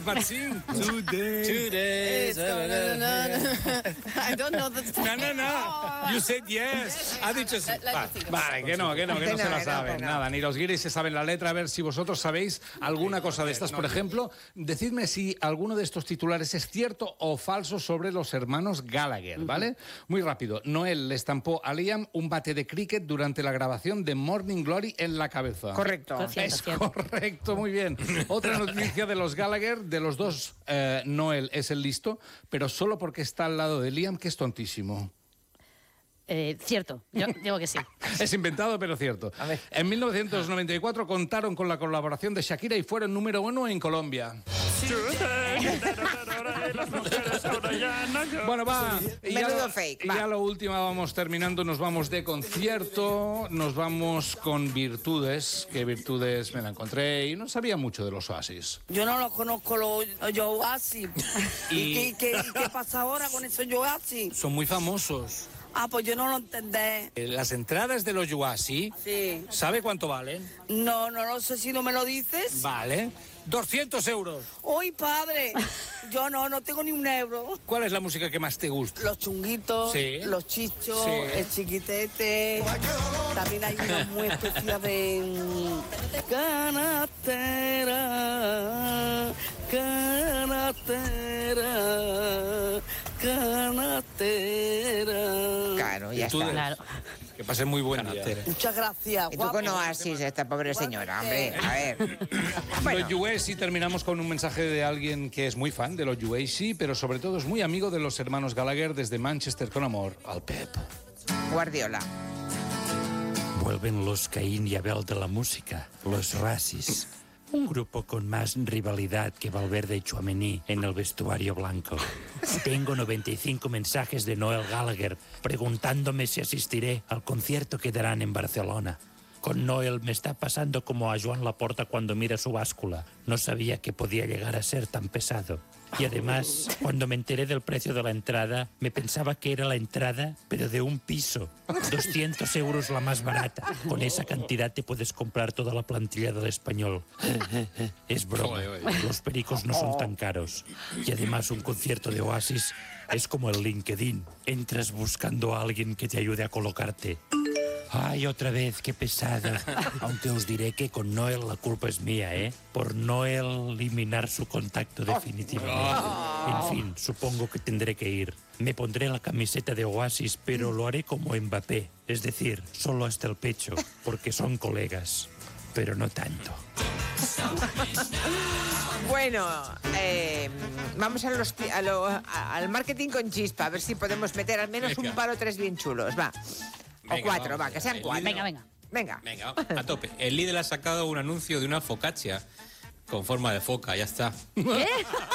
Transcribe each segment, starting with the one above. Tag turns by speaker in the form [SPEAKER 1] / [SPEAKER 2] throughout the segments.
[SPEAKER 1] but sing. 2 days.
[SPEAKER 2] 2 days.
[SPEAKER 3] I don't know the
[SPEAKER 1] No. You said yes. Ha dicho sí.
[SPEAKER 4] Vale, que no se la saben. Nada, ni los guiris se saben la letra. A ver si vosotros sabéis alguna cosa de estas. Por ejemplo, decidme si alguno de estos titulares es cierto o falso sobre los hermanos Gallagher, ¿vale? Muy rápido. Noel le estampó a Liam un bate de cricket durante la grabación de Morning Glory en la cabeza.
[SPEAKER 3] Correcto.
[SPEAKER 4] Es correcto, muy bien. Otra noticia de los Gallagher, de los dos, Noel es el listo, pero solo porque está al lado de Liam, que es tontísimo.
[SPEAKER 5] Cierto, yo digo que sí.
[SPEAKER 4] Es inventado, pero cierto. En 1994 contaron con la colaboración de Shakira y fueron número 1 en Colombia. Bueno, va.
[SPEAKER 3] Menudo fake.
[SPEAKER 4] Y ya lo último, vamos terminando, nos vamos de concierto, nos vamos con Virtudes, que Virtudes me la encontré y no sabía mucho de los Oasis.
[SPEAKER 6] Yo no los conozco, los Oasis. ¿Y qué pasa ahora con esos Oasis?
[SPEAKER 1] Son muy famosos.
[SPEAKER 6] Ah, pues yo no lo entendé.
[SPEAKER 1] Las entradas de los Oasis,
[SPEAKER 6] Sí.
[SPEAKER 1] ¿sabe cuánto valen?
[SPEAKER 6] No lo sé si no me lo dices.
[SPEAKER 1] Vale. 200 euros.
[SPEAKER 6] ¡Uy, padre! Yo no tengo ni un euro.
[SPEAKER 1] ¿Cuál es la música que más te gusta?
[SPEAKER 6] Los chunguitos,
[SPEAKER 1] Sí.
[SPEAKER 6] los chichos,
[SPEAKER 1] Sí.
[SPEAKER 6] el chiquitete. También hay una muy especial de canastera, canastera, canastera.
[SPEAKER 3] Claro, ya está.
[SPEAKER 5] Claro.
[SPEAKER 1] Que pasen muy buen día.
[SPEAKER 6] Muchas gracias.
[SPEAKER 3] Y tú con Oasis, esta pobre señora, hombre. A ver. Bueno,
[SPEAKER 4] Los Oasis, terminamos con un mensaje de alguien que es muy fan de los Oasis, pero sobre todo es muy amigo de los hermanos Gallagher desde Manchester con amor, al Pep.
[SPEAKER 3] Guardiola.
[SPEAKER 7] Vuelven los Caín y Abel de la música, los Racis. Un grupo con más rivalidad que Valverde y Tchouaméni en el vestuario blanco. Tengo 95 mensajes de Noel Gallagher preguntándome si asistiré al concierto que darán en Barcelona. Con Noel me está pasando como a Joan Laporta cuando mira su báscula. No sabía que podía llegar a ser tan pesado. Y además, cuando me enteré del precio de la entrada, me pensaba que era la entrada, pero de un piso. 200 euros la más barata. Con esa cantidad te puedes comprar toda la plantilla del Español. Es broma. Los pericos no son tan caros. Y además un concierto de Oasis es como el LinkedIn. Entras buscando a alguien que te ayude a colocarte. Ay, otra vez, qué pesada. Aunque os diré que con Noel la culpa es mía, ¿eh? Por no eliminar su contacto definitivamente. En fin, supongo que tendré que ir. Me pondré la camiseta de Oasis, pero lo haré como Mbappé. Es decir, solo hasta el pecho, porque son colegas. Pero no tanto.
[SPEAKER 3] Bueno, vamos al marketing con chispa, a ver si podemos meter al menos un par o tres bien chulos, va. O 4,
[SPEAKER 1] vamos.
[SPEAKER 3] va, que sean 4.
[SPEAKER 5] Venga.
[SPEAKER 3] Venga.
[SPEAKER 1] A tope. El Lidl ha sacado un anuncio de una focaccia con forma de foca, ya está.
[SPEAKER 5] ¿Qué?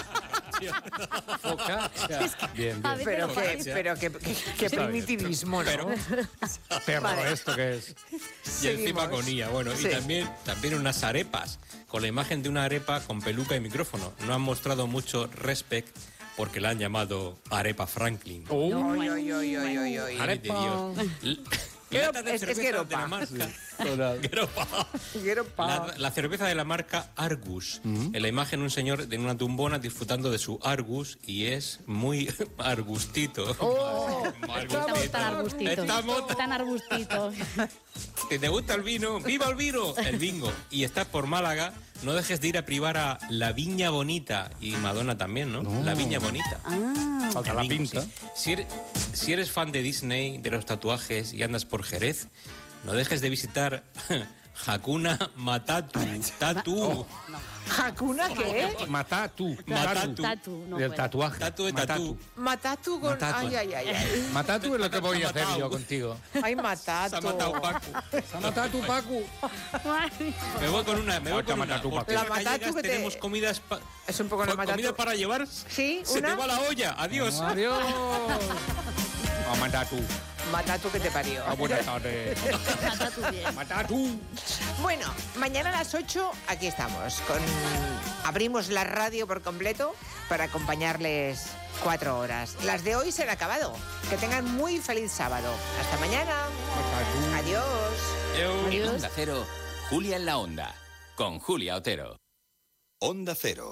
[SPEAKER 4] Foca. Bien,
[SPEAKER 5] A
[SPEAKER 4] bien.
[SPEAKER 5] ver,
[SPEAKER 3] Pero qué primitivismo, ¿no?
[SPEAKER 4] Perro,
[SPEAKER 3] Vale.
[SPEAKER 4] ¿esto qué es?
[SPEAKER 1] Y encima
[SPEAKER 3] Seguimos.
[SPEAKER 1] con IA. Bueno,
[SPEAKER 3] Sí.
[SPEAKER 1] y también unas arepas, con la imagen de una arepa con peluca y micrófono. No han mostrado mucho respect porque la han llamado Arepa Franklin.
[SPEAKER 3] Oy.
[SPEAKER 1] Madre de Dios. Lata de
[SPEAKER 3] Es
[SPEAKER 1] cerveza
[SPEAKER 3] Geropa.
[SPEAKER 1] de la marca.
[SPEAKER 4] Geropa.
[SPEAKER 1] La cerveza de la marca Argus. En la imagen un señor en una tumbona disfrutando de su Argus y es muy argustito.
[SPEAKER 5] Estamos tan arbustitos.
[SPEAKER 1] Estamos-
[SPEAKER 5] Tan arbustitos.
[SPEAKER 1] Si te gusta el vino, ¡viva el vino! El bingo. Y estás por Málaga, no dejes de ir a privar a La Viña Bonita. Y Madonna también, ¿no? La Viña Bonita.
[SPEAKER 4] Falta la
[SPEAKER 1] El bingo,
[SPEAKER 4] pinta.
[SPEAKER 1] sí. Si eres fan de Disney, de los tatuajes y andas por Jerez, no dejes de visitar Hakuna Matatu. Tatu.
[SPEAKER 3] ¿Hakuna qué?
[SPEAKER 4] Matatu.
[SPEAKER 5] Tatu, no
[SPEAKER 4] Del
[SPEAKER 5] puedo.
[SPEAKER 4] tatuaje.
[SPEAKER 1] Tatu de tatú.
[SPEAKER 3] Matatu con...
[SPEAKER 4] Matatu.
[SPEAKER 3] Ay.
[SPEAKER 4] Matatu es lo que voy a
[SPEAKER 1] Se ha
[SPEAKER 4] hacer
[SPEAKER 1] matado.
[SPEAKER 4] yo contigo.
[SPEAKER 3] Ay,
[SPEAKER 1] Se ha matado
[SPEAKER 3] Matatu.
[SPEAKER 1] Paco.
[SPEAKER 4] Matatu, Pacu.
[SPEAKER 1] Me voy con una.
[SPEAKER 4] Otra Matatu,
[SPEAKER 1] Porque
[SPEAKER 3] La
[SPEAKER 1] en
[SPEAKER 3] Matatu
[SPEAKER 1] gallegas
[SPEAKER 3] que te-
[SPEAKER 1] tenemos comidas...
[SPEAKER 3] Es un poco la
[SPEAKER 1] comida
[SPEAKER 3] Matatu.
[SPEAKER 1] para llevar.
[SPEAKER 3] Sí,
[SPEAKER 1] Se
[SPEAKER 3] una.
[SPEAKER 1] te va la olla. Adiós.
[SPEAKER 4] Adiós. Oh, Matatu.
[SPEAKER 3] Matatu que te parió.
[SPEAKER 4] Buenas tardes.
[SPEAKER 5] Mata tu bien.
[SPEAKER 4] Matatu.
[SPEAKER 3] Bueno, mañana a las 8 aquí estamos. Abrimos la radio por completo para acompañarles 4 horas. Las de hoy se han acabado. Que tengan muy feliz sábado. Hasta mañana. Adiós.
[SPEAKER 5] Adiós.
[SPEAKER 8] Onda Cero, Julia en la Onda, con Julia Otero.
[SPEAKER 9] Onda Cero,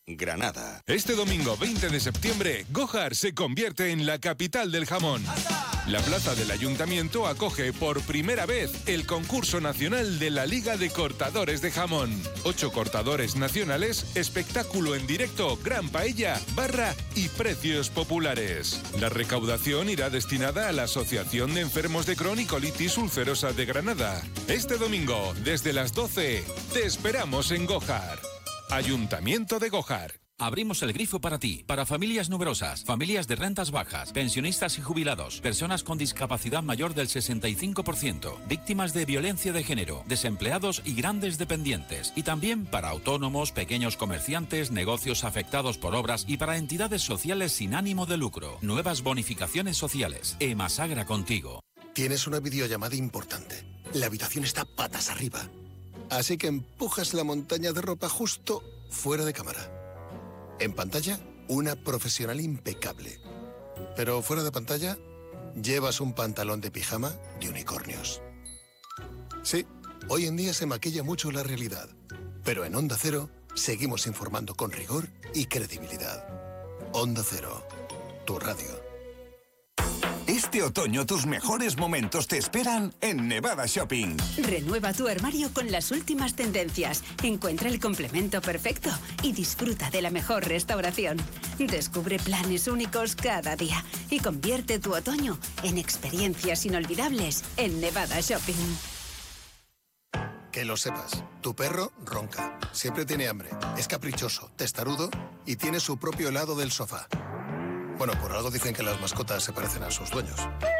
[SPEAKER 2] Granada.
[SPEAKER 8] Este domingo 20 de septiembre, Gojar se convierte en la capital del jamón. La plaza del Ayuntamiento acoge por primera vez el concurso nacional de la Liga de Cortadores de Jamón. 8 cortadores nacionales, espectáculo en directo, gran paella, barra y precios populares. La recaudación irá destinada a la Asociación de Enfermos de Crohn y Colitis Ulcerosa de Granada. Este domingo, desde las 12, te esperamos en Gojar. Ayuntamiento de Gojar.
[SPEAKER 9] Abrimos el grifo para ti, para familias numerosas, familias de rentas bajas, pensionistas y jubilados, personas con discapacidad mayor del 65%, víctimas de violencia de género, desempleados y grandes dependientes, y también para autónomos, pequeños comerciantes, negocios afectados por obras y para entidades sociales sin ánimo de lucro. Nuevas bonificaciones sociales. Emasagra contigo.
[SPEAKER 10] Tienes una videollamada importante. La habitación está patas arriba. Así que empujas la montaña de ropa justo fuera de cámara. En pantalla, una profesional impecable. Pero fuera de pantalla, llevas un pantalón de pijama de unicornios. Sí, hoy en día se maquilla mucho la realidad. Pero en Onda Cero, seguimos informando con rigor y credibilidad. Onda Cero, tu radio.
[SPEAKER 2] Este otoño tus mejores momentos te esperan en Nevada Shopping.
[SPEAKER 11] Renueva tu armario con las últimas tendencias. Encuentra el complemento perfecto y disfruta de la mejor restauración. Descubre planes únicos cada día y convierte tu otoño en experiencias inolvidables en Nevada Shopping.
[SPEAKER 10] Que lo sepas, tu perro ronca, siempre tiene hambre, es caprichoso, testarudo y tiene su propio helado del sofá. Bueno, por algo dicen que las mascotas se parecen a sus dueños.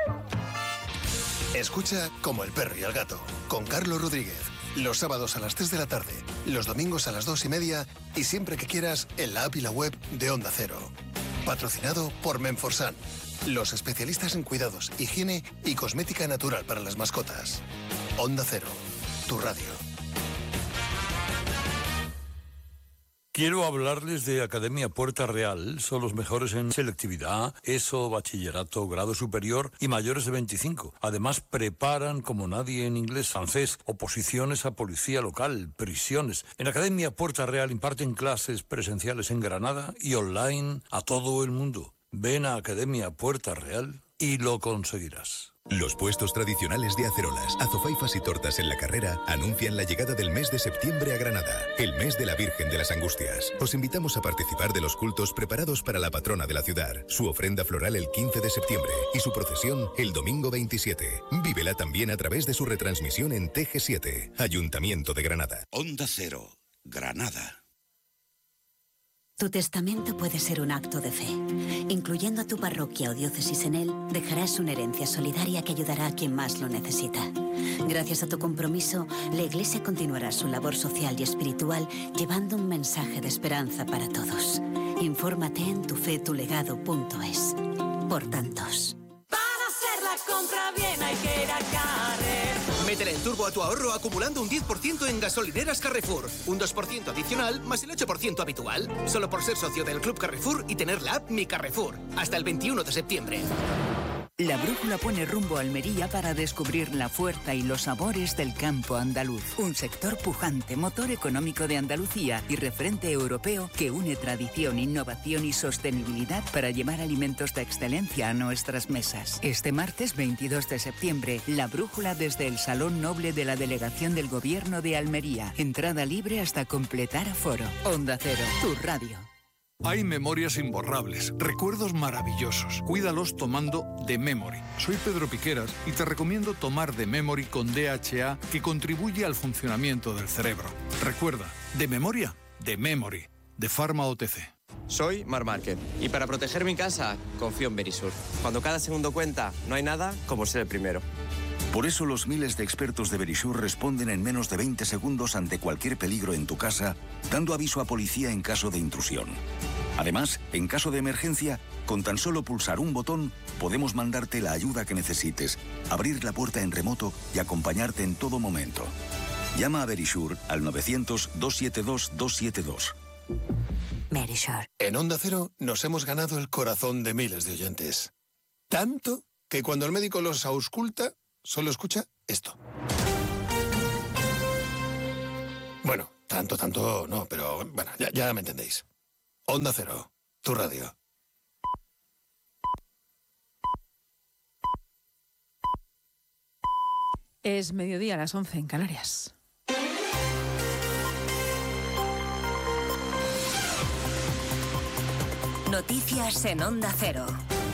[SPEAKER 10] Escucha Como el perro y el gato, con Carlos Rodríguez. Los sábados a las 3 de la tarde, los domingos a las 2:30 y siempre que quieras en la app y la web de Onda Cero. Patrocinado por Menforsan, los especialistas en cuidados, higiene y cosmética natural para las mascotas. Onda Cero, tu radio.
[SPEAKER 12] Quiero hablarles de Academia Puerta Real. Son los mejores en selectividad, ESO, bachillerato, grado superior y mayores de 25. Además, preparan como nadie en inglés, francés, oposiciones a policía local, prisiones. En Academia Puerta Real imparten clases presenciales en Granada y online a todo el mundo. Ven a Academia Puerta Real y lo conseguirás.
[SPEAKER 13] Los puestos tradicionales de acerolas, azofaifas y tortas en la Carrera anuncian la llegada del mes de septiembre a Granada, el mes de la Virgen de las Angustias. Os invitamos a participar de los cultos preparados para la patrona de la ciudad, su ofrenda floral el 15 de septiembre y su procesión el domingo 27. Vívela también a través de su retransmisión en TG7, Ayuntamiento de Granada.
[SPEAKER 2] Onda Cero, Granada.
[SPEAKER 11] Tu testamento puede ser un acto de fe. Incluyendo a tu parroquia o diócesis en él, dejarás una herencia solidaria que ayudará a quien más lo necesita. Gracias a tu compromiso, la Iglesia continuará su labor social y espiritual llevando un mensaje de esperanza para todos. Infórmate en tufetulegado.es. Por tantos.
[SPEAKER 14] Para hacer la compra bien hay que ir a Carrefour.
[SPEAKER 15] Métele en turbo a tu ahorro acumulando un 10% en gasolineras Carrefour. Un 2% adicional más el 8% habitual. Solo por ser socio del Club Carrefour y tener la app Mi Carrefour. Hasta el 21 de septiembre.
[SPEAKER 16] La brújula pone rumbo a Almería para descubrir la fuerza y los sabores del campo andaluz. Un sector pujante, motor económico de Andalucía y referente europeo que une tradición, innovación y sostenibilidad para llevar alimentos de excelencia a nuestras mesas. Este martes 22 de septiembre, la brújula desde el Salón Noble de la Delegación del Gobierno de Almería. Entrada libre hasta completar aforo. Onda Cero, tu radio.
[SPEAKER 17] Hay memorias imborrables, recuerdos maravillosos. Cuídalos tomando The Memory. Soy Pedro Piqueras y te recomiendo tomar The Memory con DHA que contribuye al funcionamiento del cerebro. Recuerda, de memoria, The Memory, de Pharma OTC.
[SPEAKER 18] Soy Mar Márquez y para proteger mi casa confío en Verisur. Cuando cada segundo cuenta, no hay nada como ser el primero.
[SPEAKER 2] Por eso los miles de expertos de Verisur responden en menos de 20 segundos ante cualquier peligro en tu casa, dando aviso a policía en caso de intrusión. Además, en caso de emergencia, con tan solo pulsar un botón, podemos mandarte la ayuda que necesites, abrir la puerta en remoto y acompañarte en todo momento. Llama a Verisur al 900-272-272.
[SPEAKER 11] Verisur.
[SPEAKER 10] En Onda Cero nos hemos ganado el corazón de miles de oyentes. Tanto que cuando el médico los ausculta, solo escucha esto. Bueno, tanto no, pero bueno, ya me entendéis. Onda Cero, tu radio.
[SPEAKER 19] Es mediodía, a las 11 en Canarias.
[SPEAKER 20] Noticias en Onda Cero.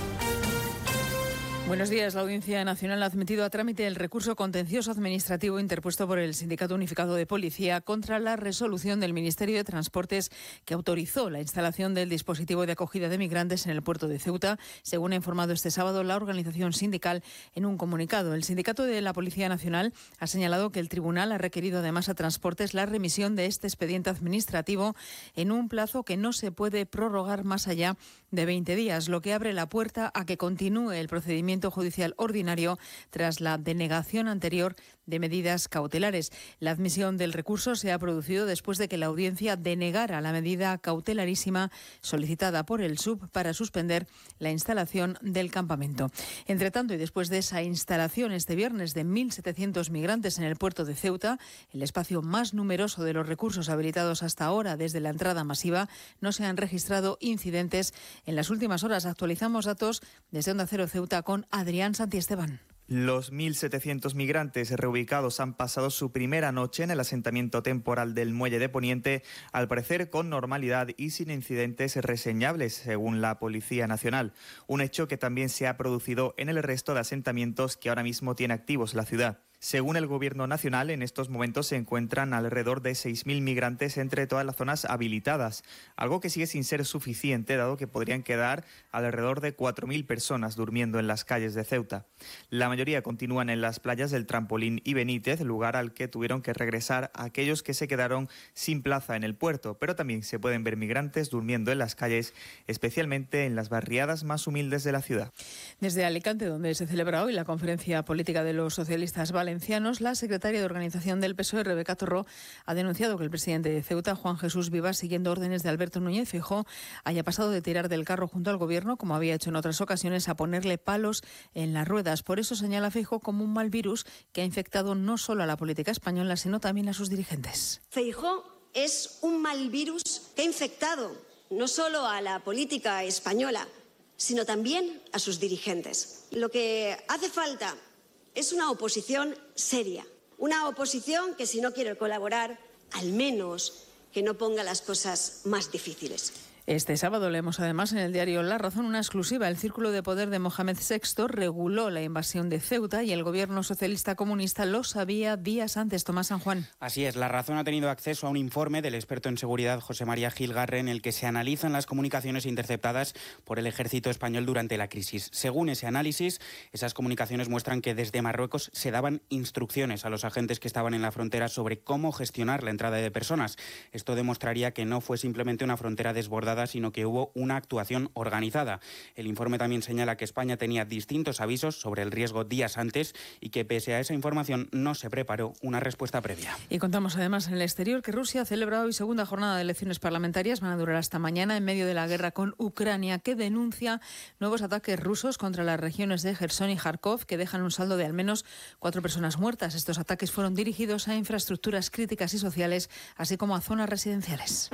[SPEAKER 19] Buenos días. La Audiencia Nacional ha admitido a trámite el recurso contencioso administrativo interpuesto por el Sindicato Unificado de Policía contra la resolución del Ministerio de Transportes que autorizó la instalación del dispositivo de acogida de migrantes en el puerto de Ceuta, según ha informado este sábado la organización sindical en un comunicado. El Sindicato de la Policía Nacional ha señalado que el tribunal ha requerido además a Transportes la remisión de este expediente administrativo en un plazo que no se puede prorrogar más allá de 20 días, lo que abre la puerta a que continúe el procedimiento judicial ordinario tras la denegación anterior de medidas cautelares. La admisión del recurso se ha producido después de que la audiencia denegara la medida cautelarísima solicitada por el SUB para suspender la instalación del campamento. Entre tanto, y después de esa instalación este viernes de 1.700 migrantes en el puerto de Ceuta, el espacio más numeroso de los recursos habilitados hasta ahora desde la entrada masiva, no se han registrado incidentes en las últimas horas. Actualizamos datos desde Onda Cero Ceuta con Adrián Santiesteban.
[SPEAKER 21] Los 1.700 migrantes reubicados han pasado su primera noche en el asentamiento temporal del Muelle de Poniente, al parecer con normalidad y sin incidentes reseñables, según la Policía Nacional. Un hecho que también se ha producido en el resto de asentamientos que ahora mismo tiene activos la ciudad. Según el Gobierno Nacional, en estos momentos se encuentran alrededor de 6.000 migrantes entre todas las zonas habilitadas, algo que sigue sin ser suficiente, dado que podrían quedar alrededor de 4.000 personas durmiendo en las calles de Ceuta. La mayoría continúan en las playas del Trampolín y Benítez, lugar al que tuvieron que regresar aquellos que se quedaron sin plaza en el puerto, pero también se pueden ver migrantes durmiendo en las calles, especialmente en las barriadas más humildes de la ciudad.
[SPEAKER 19] Desde Alicante, donde se celebra hoy la conferencia política de los socialistas valencianos, la secretaria de Organización del PSOE, Rebeca Torró, ha denunciado que el presidente de Ceuta, Juan Jesús Vivas, siguiendo órdenes de Alberto Núñez Feijóo, haya pasado de tirar del carro junto al Gobierno, como había hecho en otras ocasiones, a ponerle palos en las ruedas. Por eso señala Feijóo como un mal virus que ha infectado no solo a la política española, sino también a sus dirigentes.
[SPEAKER 22] Feijóo es un mal virus que ha infectado no solo a la política española, sino también a sus dirigentes. Lo que hace falta es una oposición seria, una oposición que, si no quiere colaborar, al menos que no ponga las cosas más difíciles.
[SPEAKER 19] Este sábado leemos además en el diario La Razón una exclusiva. El Círculo de Poder de Mohamed VI reguló la invasión de Ceuta y el gobierno socialista comunista lo sabía días antes. Tomás San Juan.
[SPEAKER 23] Así es, La Razón ha tenido acceso a un informe del experto en seguridad José María Gil Garre en el que se analizan las comunicaciones interceptadas por el ejército español durante la crisis. Según ese análisis, esas comunicaciones muestran que desde Marruecos se daban instrucciones a los agentes que estaban en la frontera sobre cómo gestionar la entrada de personas. Esto demostraría que no fue simplemente una frontera desbordada, sino que hubo una actuación organizada. El informe también señala que España tenía distintos avisos sobre el riesgo días antes y que pese a esa información no se preparó una respuesta previa.
[SPEAKER 19] Y contamos además en el exterior que Rusia celebra hoy segunda jornada de elecciones parlamentarias. Van a durar hasta mañana en medio de la guerra con Ucrania, que denuncia nuevos ataques rusos contra las regiones de Jersón y Kharkov, que dejan un saldo de al menos 4 personas muertas. Estos ataques fueron dirigidos a infraestructuras críticas y sociales, así como a zonas residenciales.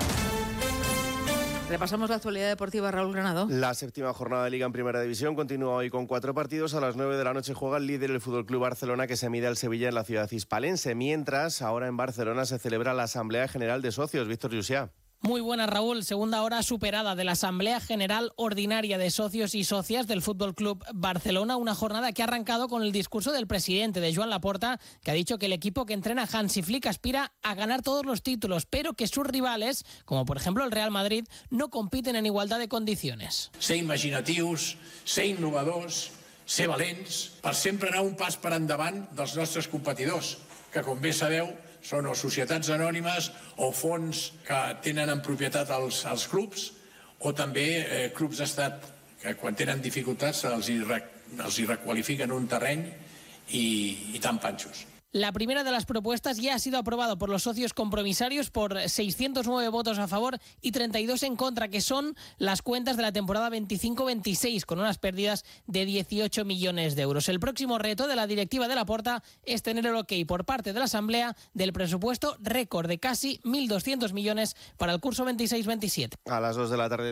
[SPEAKER 19] Repasamos la actualidad deportiva, Raúl Granado.
[SPEAKER 24] La séptima jornada de Liga en Primera División continúa hoy con 4 partidos. A las 9 de la noche juega el líder, el FC Barcelona, que se mide al Sevilla en la ciudad hispalense. Mientras, ahora en Barcelona se celebra la Asamblea General de Socios. Víctor Llucià.
[SPEAKER 25] Muy buena, Raúl. Segunda hora superada de la Asamblea General Ordinaria de Socios y Socias del Fútbol Club Barcelona. Una jornada que ha arrancado con el discurso del presidente, de Joan Laporta, que ha dicho que el equipo que entrena Hansi Flick aspira a ganar todos los títulos, pero que sus rivales, como por ejemplo el Real Madrid, no compiten en igualdad de condiciones.
[SPEAKER 26] Ser imaginatius, ser innovadors, ser valents, per sempre anar un pas per endavant dels nostres competidors, que com bé sabeu són o societats anònimes o fons que tenen en propietat els clubs o també clubs d'estat que quan tenen dificultats els hi requalifiquen un terreny i tan panxos.
[SPEAKER 25] La primera de las propuestas ya ha sido aprobada por los socios compromisarios por 609 votos a favor y 32 en contra, que son las cuentas de la temporada 25-26, con unas pérdidas de 18 millones de euros. El próximo reto de la directiva de Laporta es tener el ok por parte de la Asamblea del presupuesto récord de casi 1.200 millones para el curso 26-27.
[SPEAKER 24] A las 2 de la tarde.